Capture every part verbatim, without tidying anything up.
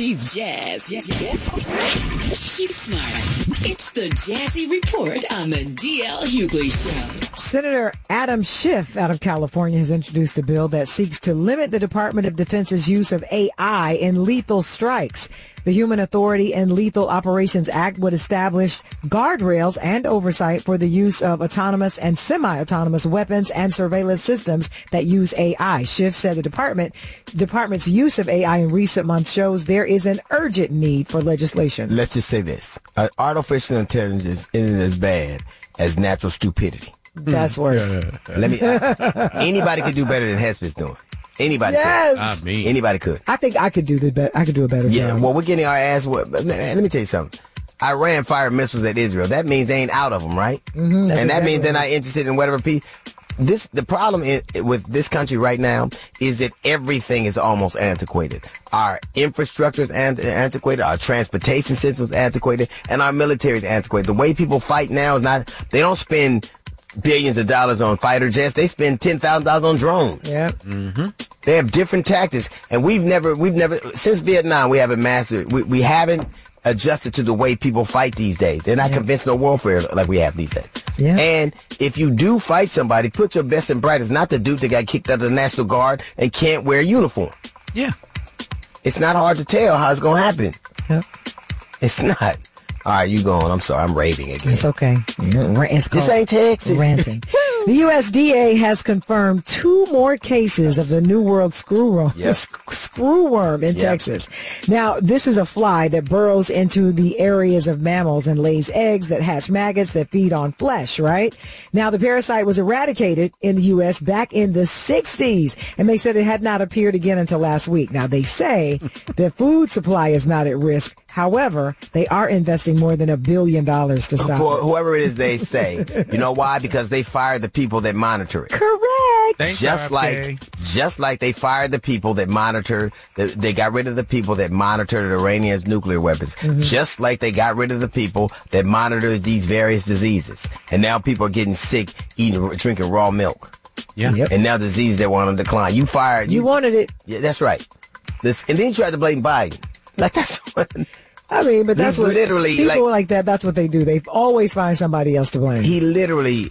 She's jazz. She's smart. It's the Jazzy Report on the D L Hughley Show. Senator Adam Schiff out of California has introduced a bill that seeks to limit the Department of Defense's use of A I in lethal strikes. The Human Authority and Lethal Operations Act would establish guardrails and oversight for the use of autonomous and semi-autonomous weapons and surveillance systems that use A I. Schiff said the department department's use of A I in recent months shows there is an urgent need for legislation. Let's just say this. Uh, artificial intelligence isn't as bad as natural stupidity. That's worse. Let me. Uh, anybody could do better than Hesp's doing. Anybody yes. could. I mean. Anybody could. I think I could do the be- I could do a better yeah, job. Yeah, well, we're getting our ass. What, let me tell you something. Iran fired missiles at Israel. That means they ain't out of them, right? Mm-hmm, and that exactly means they're not interested in whatever peace. This the problem in, with this country right now is that everything is almost antiquated. Our infrastructure is antiquated, our transportation system is antiquated, and our military is antiquated. The way people fight now is not. They don't spend billions of dollars on fighter jets. They spend ten thousand dollars on drones. Yeah. Mm-hmm. They have different tactics, and we've never, we've never since Vietnam, we haven't mastered. We, we haven't adjusted to the way people fight these days. They're not yeah. conventional warfare like we have these days. Yeah. And if you do fight somebody, put your best and brightest. Not the dude that got kicked out of the National Guard and can't wear a uniform. Yeah. It's not hard to tell how it's gonna happen. Yep. It's not. All right, you going. I'm sorry. I'm raving again. It's okay. It's this ain't Texas. Ranting. The U S D A has confirmed two more cases of the New World screwworm, yep. screwworm in yep. Texas. Now, this is a fly that burrows into the areas of mammals and lays eggs that hatch maggots that feed on flesh, right? Now, the parasite was eradicated in the U S back in the sixties, and they said it had not appeared again until last week. Now, they say the food supply is not at risk. However, they are investing more than a billion dollars to stop For it. whoever it is they say. You know why? Because they fired the people that monitor it. Correct. Thanks, just R F K. like, just like they fired the people that monitored, the, they got rid of the people that monitored Iranian's nuclear weapons. Mm-hmm. Just like they got rid of the people that monitored these various diseases. And now people are getting sick, eating, drinking raw milk. Yeah. Yep. And now diseases that want to decline. You fired. You, you wanted it. Yeah, that's right. This, and then you tried to blame Biden. Like that's what. I mean, but that's He's what literally people like, like that. That's what they do. They always find somebody else to blame. He literally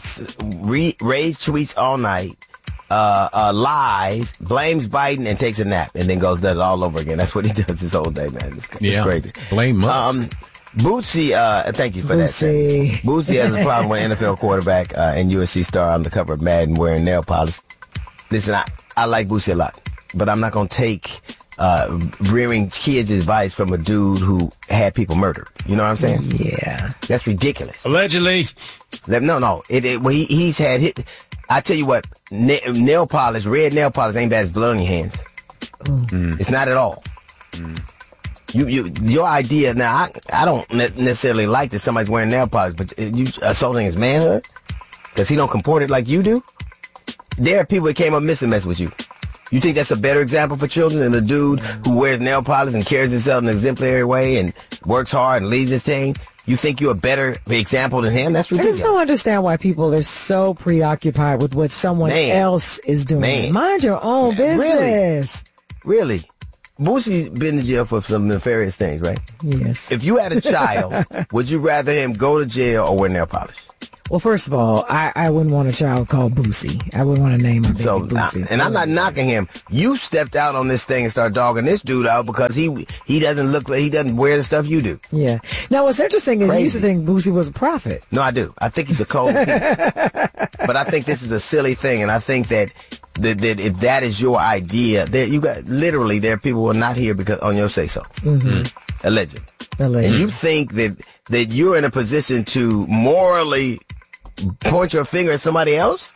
re- raised tweets all night, uh, uh, lies, blames Biden, and takes a nap, and then goes does it all over again. That's what he does this whole day, man. It's, it's yeah. crazy. Blame Musk. Um, Bootsy, uh, thank you for Bootsy. that. Bootsy has a problem with an N F L quarterback uh, and U S C star on the cover of Madden wearing nail polish. Listen, I, I like Bootsy a lot, but I'm not gonna take. Uh, rearing kids' advice from a dude who had people murdered. You know what I'm saying? Yeah. That's ridiculous. Allegedly. No, no. It, it, well, he, he's had hit. I tell you what, na- nail polish, red nail polish ain't bad as blood on your hands. Mm. It's not at all. Mm. You, you, your idea, now, I, I don't ne- necessarily like that somebody's wearing nail polish, but you assaulting his manhood? Because he don't comport it like you do? There are people that came up missing mess with you. You think that's a better example for children than a dude who wears nail polish and carries himself in an exemplary way and works hard and leads his team? You think you're a better example than him? That's ridiculous. I just don't understand why people are so preoccupied with what someone Man. else is doing. Man. Mind your own Man, business. Really? Really? Boosie's been in jail for some nefarious things, right? Yes. If you had a child, would you rather him go to jail or wear nail polish? Well, first of all, I, I wouldn't want a child called Boosie. I wouldn't want to name him baby So, Boosie. I, and I'm not knocking him. You stepped out on this thing and started dogging this dude out because he he doesn't look like he doesn't wear the stuff you do. Yeah. Now, what's interesting is Crazy. you used to think Boosie was a prophet. No, I do. I think he's a cold piece. But I think this is a silly thing, and I think that that, that if that is your idea, that you got literally there are people who are not here because on your say so. Mm-hmm. Alleged. Alleged. And you think that that you're in a position to morally point your finger at somebody else?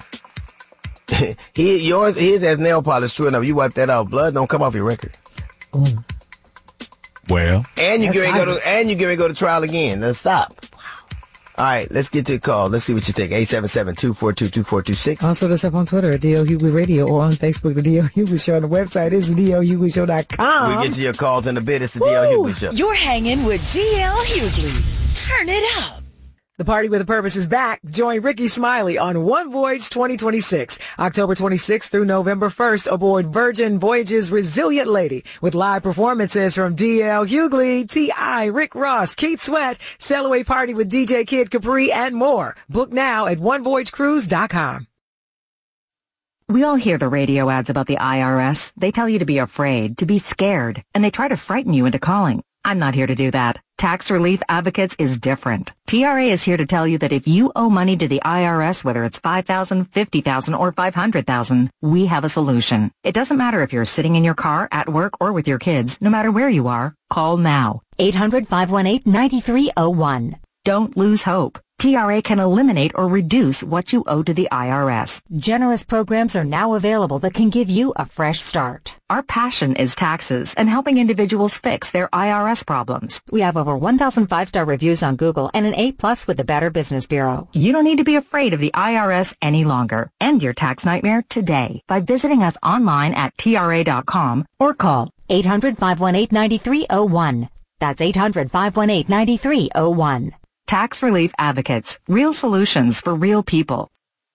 he yours his has nail polish, true enough. You wipe that out, blood don't come off your record. Mm. Well, And you That's get ready to go silence. to and you get ready to go to trial again. Let's stop. Wow. All right, let's get to the call. Let's see what you think. eight seven seven, two four two, two four two six. Also, look us up on Twitter at D L Hughley Radio or on Facebook, The D L Hughley Show. And the website is the D L Hughley Show dot com. We get to your calls in a bit. It's the D L Hughley Show. You're hanging with D L Hughley. Turn it up. The Party with a Purpose is back. Join Ricky Smiley on One Voyage twenty twenty-six, October twenty-sixth through November first aboard Virgin Voyage's Resilient Lady with live performances from D L Hughley, T I, Rick Ross, Keith Sweat, Sail Away Party with D J Kid Capri, and more. Book now at one voyage cruise dot com. We all hear the radio ads about the I R S. They tell you to be afraid, to be scared, and they try to frighten you into calling. I'm not here to do that. Tax Relief Advocates is different. T R A is here to tell you that if you owe money to the I R S, whether it's five thousand dollars, fifty thousand dollars, or five hundred thousand dollars, we have a solution. It doesn't matter if you're sitting in your car, at work, or with your kids. No matter where you are, call now. eight hundred, five one eight, nine three zero one. Don't lose hope. T R A can eliminate or reduce what you owe to the I R S. Generous programs are now available that can give you a fresh start. Our passion is taxes and helping individuals fix their I R S problems. We have over one thousand five-star reviews on Google and an A plus with the Better Business Bureau. You don't need to be afraid of the I R S any longer. End your tax nightmare today by visiting us online at T R A dot com or call eight hundred, five one eight, nine three zero one. That's eight hundred, five one eight, nine three zero one. Tax Relief Advocates. Real solutions for real people.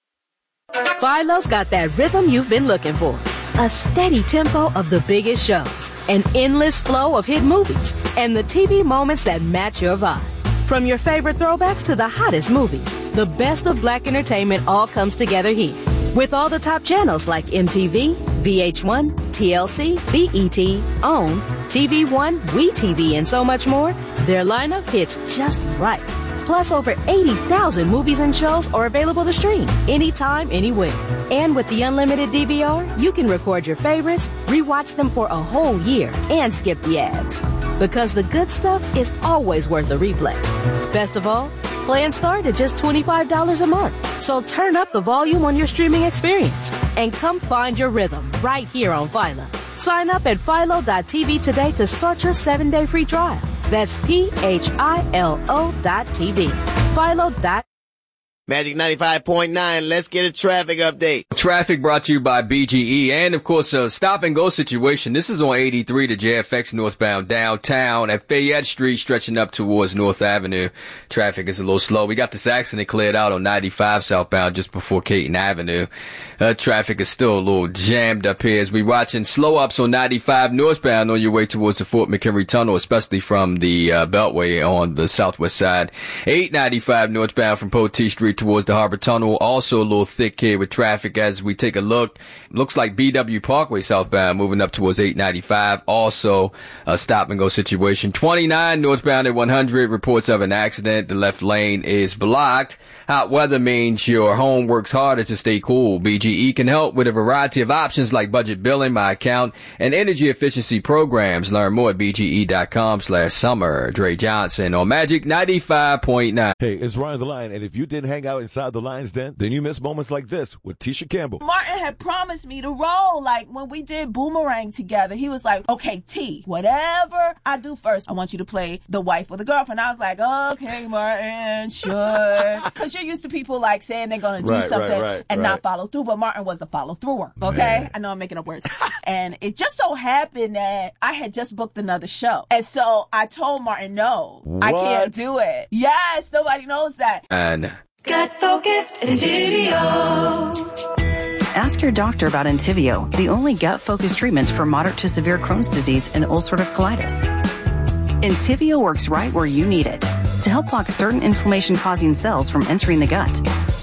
Philo's got that rhythm you've been looking for. A steady tempo of the biggest shows, an endless flow of hit movies, and the T V moments that match your vibe. From your favorite throwbacks to the hottest movies, the best of black entertainment all comes together here. With all the top channels like M T V, V H one, T L C, B E T, OWN, T V One, WeTV, and so much more, their lineup hits just right. Plus, over eighty thousand movies and shows are available to stream anytime, anywhere. And with the unlimited D V R, you can record your favorites, rewatch them for a whole year, and skip the ads. Because the good stuff is always worth a replay. Best of all, plans start at just twenty-five dollars a month. So turn up the volume on your streaming experience and come find your rhythm right here on Philo. Sign up at philo dot t v today to start your seven-day free trial. That's P H I L O dot T V. Philo dot Magic ninety-five point nine, let's get a traffic update. Traffic brought to you by B G E and, of course, a stop-and-go situation. This is on eighty-three to J F X northbound downtown at Fayette Street, stretching up towards North Avenue. Traffic is a little slow. We got this accident cleared out on ninety-five southbound just before Caton Avenue. Uh, traffic is still a little jammed up here as we watching slow-ups on ninety-five northbound on your way towards the Fort McHenry Tunnel, especially from the uh, Beltway on the southwest side. eight ninety-five northbound from Poteet Street towards the Harbor Tunnel. Also a little thick here with traffic as we take a look. Looks like B W Parkway southbound moving up towards eight ninety-five. Also a stop and go situation. twenty-nine northbound at one hundred. Reports of an accident. The left lane is blocked. Hot weather means your home works harder to stay cool. B G E can help with a variety of options like budget billing, my account, and energy efficiency programs. Learn more at B G E dot com slash summer. Dre Johnson on Magic ninety-five point nine. Hey, it's Ryan the Lion, and if you didn't hang out inside the Lion's Den, then you miss moments like this with Tisha Campbell. Martin had promised me to roll, like when we did Boomerang together. He was like, okay, T, whatever I do first, I want you to play the wife or the girlfriend. I was like, okay, Martin, sure. Because you're used to people like saying they're going to do right, something right, right, and right. not follow through, but Martin was a follow through, okay? Man. I know I'm making up words. And it just so happened that I had just booked another show. And so I told Martin, no, what? I can't do it. Yes, nobody knows that. And Gut Focused Entivio. Ask your doctor about Entivio, the only gut-focused treatment for moderate to severe Crohn's disease and ulcerative colitis. Entivio works right where you need it to help block certain inflammation-causing cells from entering the gut.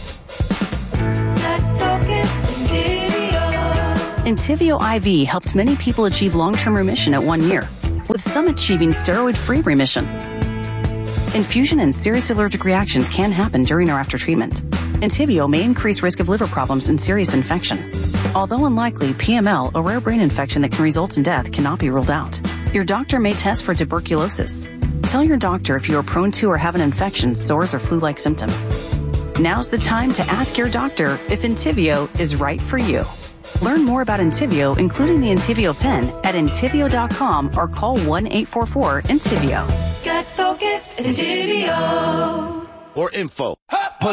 Gut Focused Entivio. Entivio I V helped many people achieve long-term remission at one year, with some achieving steroid-free remission. Infusion and serious allergic reactions can happen during or after treatment. Entivio may increase risk of liver problems and serious infection. Although unlikely, P M L, a rare brain infection that can result in death, cannot be ruled out. Your doctor may test for tuberculosis. Tell your doctor if you are prone to or have an infection, sores, or flu-like symptoms. Now's the time to ask your doctor if Entivio is right for you. Learn more about Entivio, including the Entivio pen, at Entivio dot com or call one eight four four Entivio. Gut Focused Entivio. Or info.